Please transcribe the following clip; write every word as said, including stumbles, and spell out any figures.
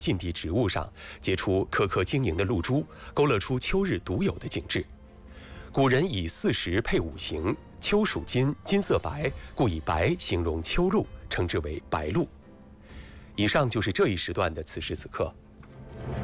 近地植物上结出颗颗晶莹的露珠，勾勒出秋日独有的景致。古人以四时配五行，秋属金，金色白，故以白形容秋露，称之为白露。以上就是这一时段的此时此刻。